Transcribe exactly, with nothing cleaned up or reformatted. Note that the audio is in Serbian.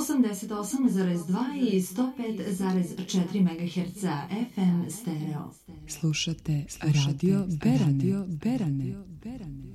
osamdeset osam zarez dva i sto pet zarez četiri megaherca F M stereo. Slušate Radio Berane. Radio Berane.